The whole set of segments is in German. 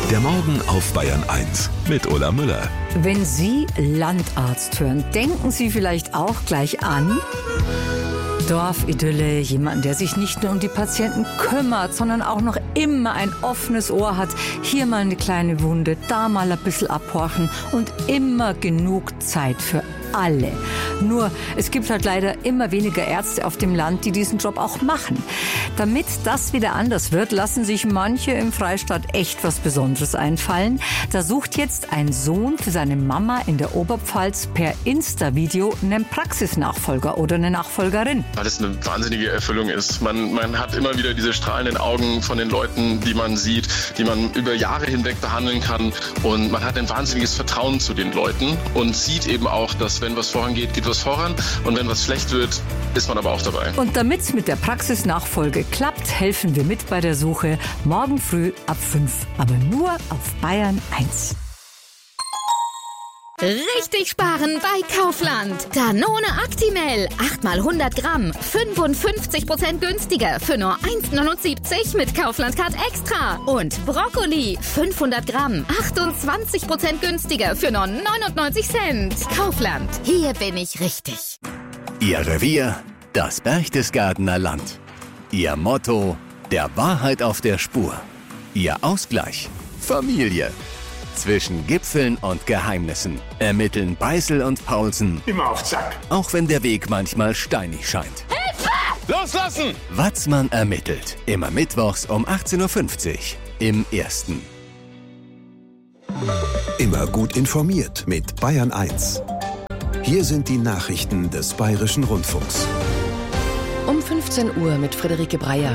Der Morgen auf Bayern 1 mit Ulla Müller. Wenn Sie Landarzt hören, denken Sie vielleicht auch gleich an Dorfidylle, jemanden, der sich nicht nur um die Patienten kümmert, sondern auch noch immer ein offenes Ohr hat. Hier mal eine kleine Wunde, da mal ein bisschen abhorchen und immer genug Zeit für alle. Nur, es gibt halt leider immer weniger Ärzte auf dem Land, die diesen Job auch machen. Damit das wieder anders wird, lassen sich manche im Freistaat echt was Besonderes einfallen. Da sucht jetzt ein Sohn für seine Mama in der Oberpfalz per Insta-Video einen Praxisnachfolger oder eine Nachfolgerin. Weil es eine wahnsinnige Erfüllung ist. Man hat immer wieder diese strahlenden Augen von den Leuten, die man sieht, die man über Jahre hinweg behandeln kann. Und man hat ein wahnsinniges Vertrauen zu den Leuten und sieht eben auch, dass wenn was vorangeht, geht was voran. Und wenn was schlecht wird, ist man aber auch dabei. Und damit es mit der Praxisnachfolge klappt, helfen wir mit bei der Suche. Morgen früh ab 5, aber nur auf Bayern 1. Richtig sparen bei Kaufland. Danone Actimel, 8 mal 100 Gramm, 55% günstiger für nur 1,79 mit Kaufland Card Extra. Und Brokkoli, 500 Gramm, 28% günstiger für nur 99 Cent. Kaufland, hier bin ich richtig. Ihr Revier, das Berchtesgadener Land. Ihr Motto, der Wahrheit auf der Spur. Ihr Ausgleich, Familie. Zwischen Gipfeln und Geheimnissen ermitteln Beißel und Paulsen. Immer auf Zack. Auch wenn der Weg manchmal steinig scheint. Hilfe! Loslassen! Watzmann ermittelt. Immer mittwochs um 18.50 Uhr im Ersten. Immer gut informiert mit Bayern 1. Hier sind die Nachrichten des Bayerischen Rundfunks. Um 15 Uhr mit Friederike Breyer.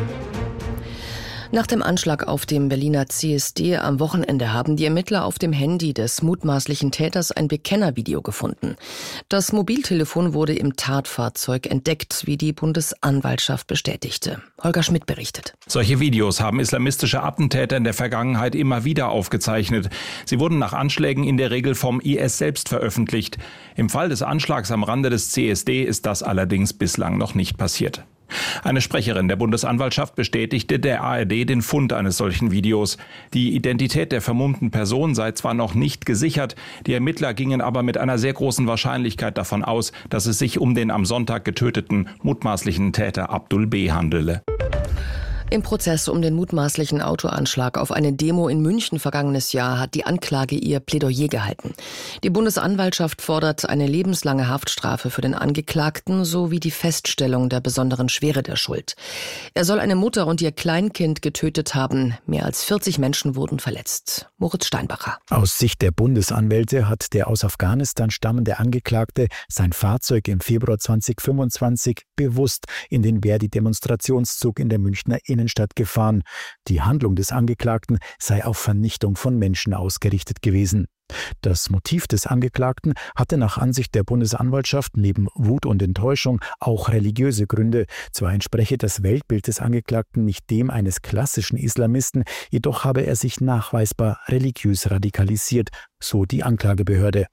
Nach dem Anschlag auf dem Berliner CSD am Wochenende haben die Ermittler auf dem Handy des mutmaßlichen Täters ein Bekennervideo gefunden. Das Mobiltelefon wurde im Tatfahrzeug entdeckt, wie die Bundesanwaltschaft bestätigte. Holger Schmidt berichtet. Solche Videos haben islamistische Attentäter in der Vergangenheit immer wieder aufgezeichnet. Sie wurden nach Anschlägen in der Regel vom IS selbst veröffentlicht. Im Fall des Anschlags am Rande des CSD ist das allerdings bislang noch nicht passiert. Eine Sprecherin der Bundesanwaltschaft bestätigte der ARD den Fund eines solchen Videos. Die Identität der vermummten Person sei zwar noch nicht gesichert, die Ermittler gingen aber mit einer sehr großen Wahrscheinlichkeit davon aus, dass es sich um den am Sonntag getöteten mutmaßlichen Täter Abdul B. handele. Im Prozess um den mutmaßlichen Autoanschlag auf eine Demo in München vergangenes Jahr hat die Anklage ihr Plädoyer gehalten. Die Bundesanwaltschaft fordert eine lebenslange Haftstrafe für den Angeklagten sowie die Feststellung der besonderen Schwere der Schuld. Er soll eine Mutter und ihr Kleinkind getötet haben. Mehr als 40 Menschen wurden verletzt. Moritz Steinbacher. Aus Sicht der Bundesanwälte hat der aus Afghanistan stammende Angeklagte sein Fahrzeug im Februar 2025 bewusst in den Verdi-Demonstrationszug in der Münchner Innenstadt gefahren. Die Handlung des Angeklagten sei auf Vernichtung von Menschen ausgerichtet gewesen. Das Motiv des Angeklagten hatte nach Ansicht der Bundesanwaltschaft neben Wut und Enttäuschung auch religiöse Gründe. Zwar entspreche das Weltbild des Angeklagten nicht dem eines klassischen Islamisten, jedoch habe er sich nachweisbar religiös radikalisiert, so die Anklagebehörde.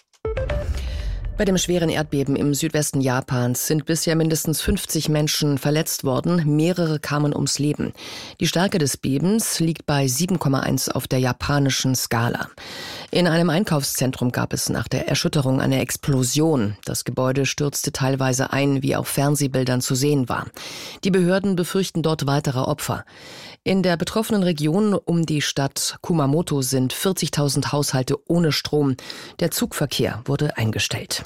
Bei dem schweren Erdbeben im Südwesten Japans sind bisher mindestens 50 Menschen verletzt worden, mehrere kamen ums Leben. Die Stärke des Bebens liegt bei 7,1 auf der japanischen Skala. In einem Einkaufszentrum gab es nach der Erschütterung eine Explosion. Das Gebäude stürzte teilweise ein, wie auf Fernsehbildern zu sehen war. Die Behörden befürchten dort weitere Opfer. In der betroffenen Region um die Stadt Kumamoto sind 40.000 Haushalte ohne Strom. Der Zugverkehr wurde eingestellt.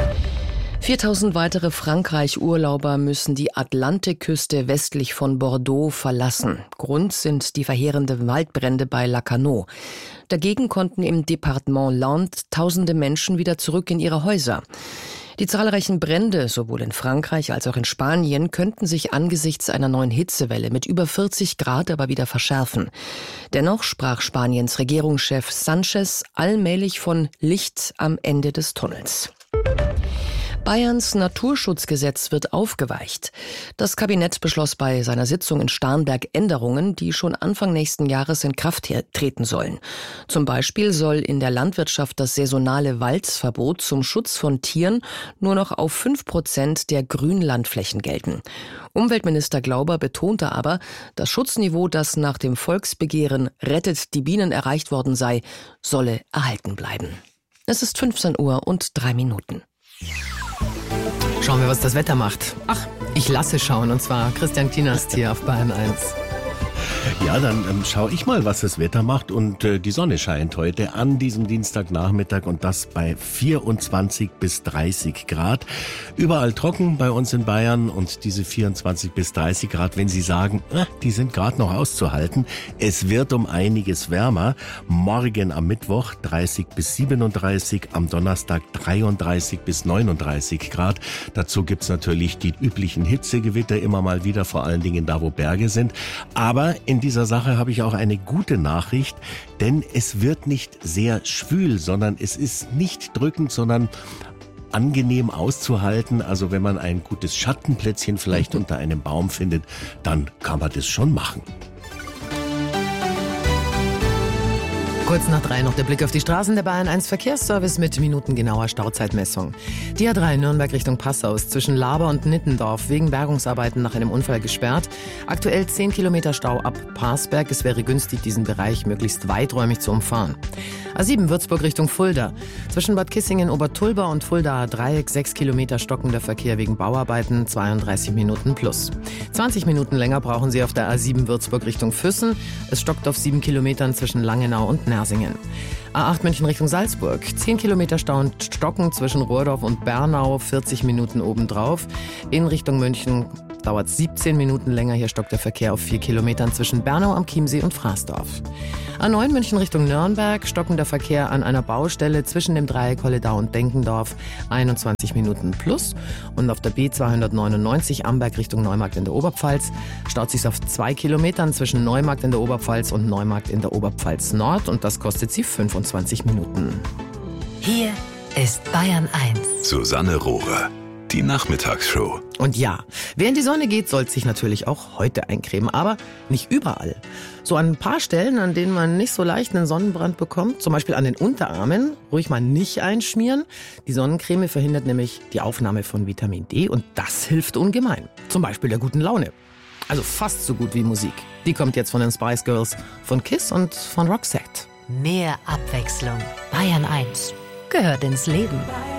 4.000 weitere Frankreich-Urlauber müssen die Atlantikküste westlich von Bordeaux verlassen. Grund sind die verheerenden Waldbrände bei Lacanau. Dagegen konnten im Departement Landes tausende Menschen wieder zurück in ihre Häuser. Die zahlreichen Brände, sowohl in Frankreich als auch in Spanien, könnten sich angesichts einer neuen Hitzewelle mit über 40 Grad aber wieder verschärfen. Dennoch sprach Spaniens Regierungschef Sánchez allmählich von Licht am Ende des Tunnels. Bayerns Naturschutzgesetz wird aufgeweicht. Das Kabinett beschloss bei seiner Sitzung in Starnberg Änderungen, die schon Anfang nächsten Jahres in Kraft treten sollen. Zum Beispiel soll in der Landwirtschaft das saisonale Walzverbot zum Schutz von Tieren nur noch auf 5% der Grünlandflächen gelten. Umweltminister Glauber betonte aber, das Schutzniveau, das nach dem Volksbegehren Rettet die Bienen erreicht worden sei, solle erhalten bleiben. Es ist 15:03. Schauen wir, was das Wetter macht. Ach, ich lasse schauen, und zwar Christian Kienast hier auf Bayern 1. Ja, dann schaue ich mal, was das Wetter macht. Und die Sonne scheint heute an diesem Dienstagnachmittag und das bei 24 bis 30 Grad. Überall trocken bei uns in Bayern und diese 24 bis 30 Grad, wenn Sie sagen, die sind gerade noch auszuhalten. Es wird um einiges wärmer. Morgen am Mittwoch 30 bis 37, am Donnerstag 33 bis 39 Grad. Dazu gibt's natürlich die üblichen Hitzegewitter immer mal wieder, vor allen Dingen da, wo Berge sind. Aber in dieser Sache habe ich auch eine gute Nachricht, denn es wird nicht sehr schwül, sondern es ist nicht drückend, sondern angenehm auszuhalten. Also wenn man ein gutes Schattenplätzchen vielleicht unter einem Baum findet, dann kann man das schon machen. Kurz nach 3 noch der Blick auf die Straßen. Der Bayern 1 Verkehrsservice mit minutengenauer Stauzeitmessung. Die A3 Nürnberg Richtung Passau ist zwischen Laber und Nittendorf wegen Bergungsarbeiten nach einem Unfall gesperrt. Aktuell 10 Kilometer Stau ab Parsberg. Es wäre günstig, diesen Bereich möglichst weiträumig zu umfahren. A7 Würzburg Richtung Fulda. Zwischen Bad Kissingen, Obertulba und Fuldaer Dreieck 6 Kilometer stockender Verkehr wegen Bauarbeiten, 32 Minuten plus. 20 Minuten länger brauchen Sie auf der A7 Würzburg Richtung Füssen. Es stockt auf 7 Kilometern zwischen Langenau und Nersingen. A8 München Richtung Salzburg. 10 Kilometer Stau und Stocken zwischen Rohrdorf und Bernau, 40 Minuten obendrauf. In Richtung München dauert 17 Minuten länger. Hier stockt der Verkehr auf 4 Kilometern zwischen Bernau am Chiemsee und Fraßdorf. A9 München Richtung Nürnberg, stockender Verkehr an einer Baustelle zwischen dem Dreieck Holledau und Denkendorf, 21 Minuten plus. Und auf der B299 Amberg Richtung Neumarkt in der Oberpfalz staut sich auf 2 Kilometern zwischen Neumarkt in der Oberpfalz und Neumarkt in der Oberpfalz Nord, und das kostet Sie 25 Minuten. Hier ist Bayern 1. Susanne Rohrer. Die Nachmittagsshow. Und ja, wer in die Sonne geht, soll sich natürlich auch heute eincremen, aber nicht überall. So an ein paar Stellen, an denen man nicht so leicht einen Sonnenbrand bekommt, zum Beispiel an den Unterarmen, ruhig mal nicht einschmieren. Die Sonnencreme verhindert nämlich die Aufnahme von Vitamin D und das hilft ungemein. Zum Beispiel der guten Laune. Also fast so gut wie Musik. Die kommt jetzt von den Spice Girls, von Kiss und von Roxette. Mehr Abwechslung. Bayern 1 gehört ins Leben.